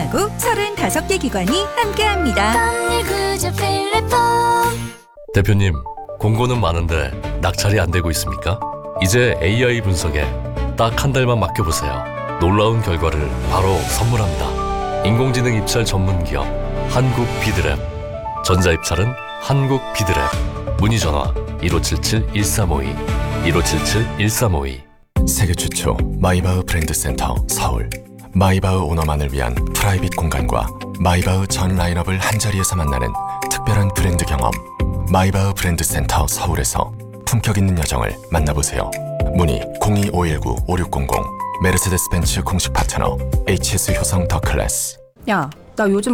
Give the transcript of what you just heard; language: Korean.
가구 35개 기관이 함께합니다. 깜일구조 필리폼. 대표님, 공고는 많은데 낙찰이 안 되고 있습니까? 이제 AI 분석에 딱 한 달만 맡겨보세요. 놀라운 결과를 바로 선물합니다. 인공지능 입찰 전문 기업 한국 비드랩. 전자 입찰은 한국 비드랩. 문의 전화 1577-1352 1577-1352. 세계 최초 마이바흐 브랜드 센터 서울. 마이바흐 오너만을 위한 프라이빗 공간과 마이바흐 전 라인업을 한자리에서 만나는 특별한 브랜드 경험. 마이바흐 브랜드 센터 서울에서 품격 있는 여정을 만나보세요. 문의 02-519-5600. 메르세데스 벤츠 공식 파트너 HS 효성 더 클래스. 야, 나 요즘